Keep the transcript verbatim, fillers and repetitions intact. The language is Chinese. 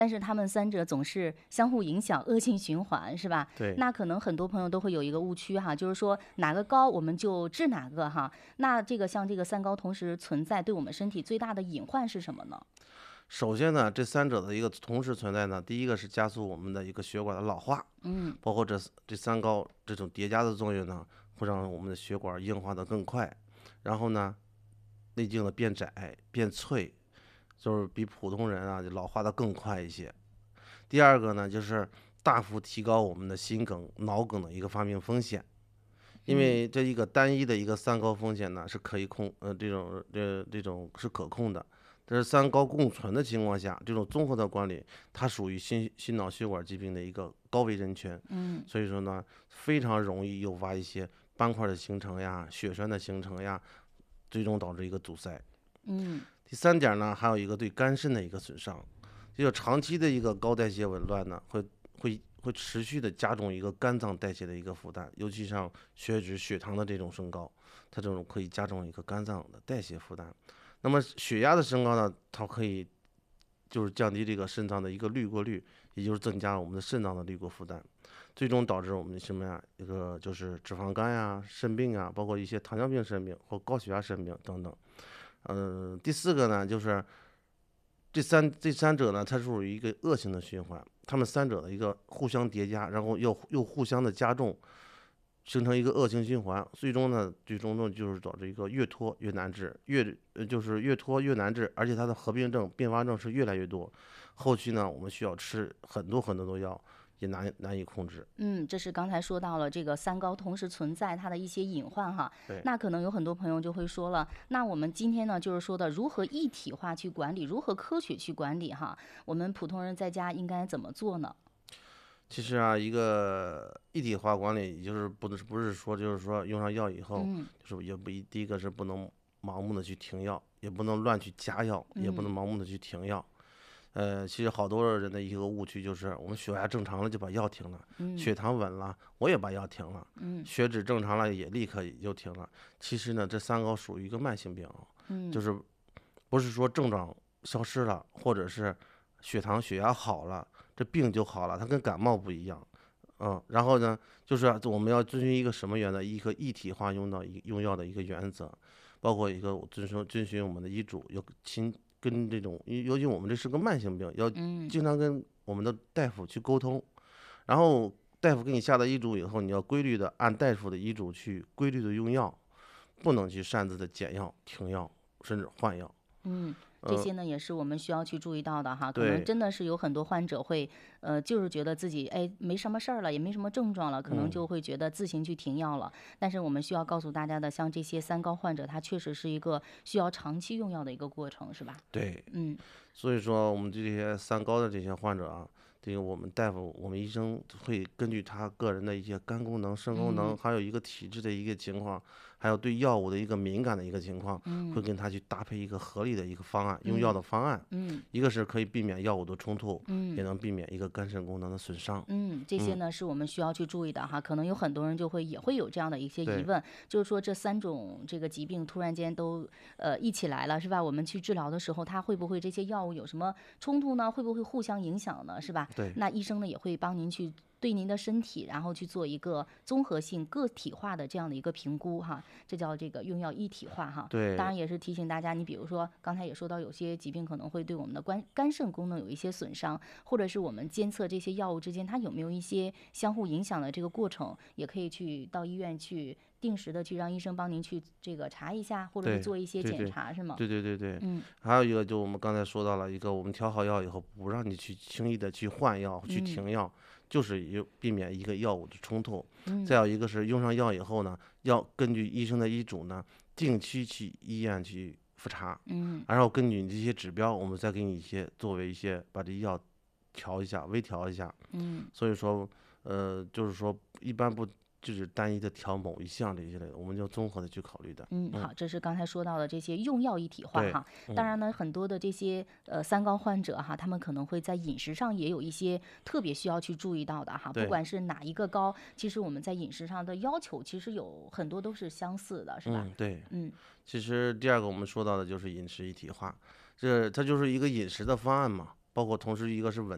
但是他们三者总是相互影响，恶性循环，是吧？ 对。 那可能很多朋友都会有一个误区哈，就是说哪个高我们就治哪个哈。那这个像这个三高同时存在，对我们身体最大的隐患是什么呢？ 首先呢，这三者的一个同时存在呢，第一个是加速我们的一个血管的老化， 嗯， 包括这这三高这种叠加的作用呢，会让我们的血管硬化的更快，然后呢，内径的变窄变脆，就是比普通人啊老化的更快一些。第二个呢，就是大幅提高我们的心梗、脑梗的一个发病风险。因嗯， 为这一个单一的一个三高风险呢是可以控，呃，这种这这种是可控的。但是三高共存的情况下，这种综合的管理，它属于心心脑血管疾病的一个高危人群， 嗯， 所以说呢，非常容易诱发一些斑块的形成呀、血栓的形成呀，最终导致一个阻塞。 嗯， 第三点呢，还有一个对肝肾的一个损伤，也就长期的一个高代谢紊乱呢，会会会持续的加重一个肝脏代谢的一个负担，尤其像血脂、血糖的这种升高，它这种可以加重一个肝脏的代谢负担。那么血压的升高呢，它可以就是降低这个肾脏的一个滤过率，也就是增加我们的肾脏的滤过负担，最终导致我们什么呀？一个就是脂肪肝呀、肾病啊，包括一些糖尿病肾病或高血压肾病等等。嗯、呃，第四个呢，就是这三这三者呢，它是属于一个恶性的循环，它们三者的一个互相叠加，然后又又互相的加重，形成一个恶性循环，最终呢，最终呢就是导致一个越拖越难治，越呃就是越拖越难治，而且它的合并症、并发症是越来越多，后期呢，我们需要吃很多很多的药，也难难以控制。 嗯，这是刚才说到了这个三高同时存在它的一些隐患哈。 对。 那可能有很多朋友就会说了，那我们今天呢，就是说的如何一体化去管理，如何科学去管理哈？我们普通人在家应该怎么做呢？ 其实啊，一个一体化管理，也就是不能不是说就是说用上药以后， 嗯就是也不一第一个是不能盲目的去停药，也不能乱去加药，也不能嗯盲目的去停药。呃，其实好多人的一个误区就是，我们血压正常了就把药停了， 嗯血糖稳了我也把药停了， 嗯血脂正常了也立刻也就停了。其实呢，这三高属于一个慢性病，就嗯是不是说症状消失了，或者是血糖血压好了，这病就好了，它跟感冒不一样。嗯，然后呢，就是我们要遵循一个什么原则？一个一体化用到一用药的一个原则，包括一个遵守遵循我们的医嘱，要亲跟这种，尤其我们这是个慢性病，要嗯。 经常跟我们的大夫去沟通，然后大夫给你下的医嘱以后，你要规律的按大夫的医嘱去规律的用药，不能去擅自的减药、停药，甚至换药。 嗯，这嗯， 些呢也是我们需要去注意到的哈。可能对。 真的是有很多患者会，呃，就是觉得自己哎没什么事儿了，也没什么症状了，可能嗯， 就会觉得自行去停药了。但是我们需要告诉大家的，像这些三高患者，他确实是一个需要长期用药的一个过程，是吧？ 对。 嗯所以说，我们这些三高的这些患者啊，这个我们大夫、我们医生会根据他个人的一些肝功能、肾功能， 嗯还有一个体质的一个情况，还有对药物的一个敏感的一个情况，会嗯跟他去搭配一个合理的一个方案，用药嗯的方案。 嗯一个是可以避免药物的冲突，也嗯。 能避免一个肝肾功能的损伤。 嗯，这些嗯， 呢是我们需要去注意的哈，可能有很多人就会也会有这样的一些疑对。 问，就是说这三种这个疾病突然间都呃一起来了，是吧？我们去治疗的时候，它会不会这些药物有什么冲突呢？会不会互相影响呢？是吧？ 对。 那医生呢也会帮您去对您的身体，然后去做一个综合性、个体化的这样的一个评估哈，这叫这个用药一体化哈。当对。 然也是提醒大家，你比如说刚才也说到，有些疾病可能会对我们的肝肝肾功能有一些损伤，或者是我们监测这些药物之间它有没有一些相互影响的这个过程，也可以去到医院去定时的去让医生帮您去这个查一下，或者是对。 做一些检对对查，是吗？ 对对对对。 嗯还有一个就我们刚才说到了一个，我们调好药以后，不让你去轻易的去换药、去嗯停药，就是有避免一个药物的冲突。再嗯有一个是用上药以后呢，要根据医生的医嘱呢，定期去医院去复查， 嗯然后根据你这些指标，我们再给你一些作为一些把这药调一下、微调一下。 嗯所以说，呃，就是说一般不就是单一的调某一项这一类的，我们就综合的去考虑的。 嗯， 嗯， 好，这是刚才说到的这些用药一体化对。 哈。当嗯， 然呢，很多的这些呃三高患者哈，他们可能会在饮食上也有一些特别需要去注意到的哈。不对。 管是哪一个高，其实我们在饮食上的要求其实有很多都是相似的，是吧？ 嗯，对。 嗯其实第二个我们说到的就是饮食一体化，这它就是一个饮食的方案嘛，包括同时一个是稳。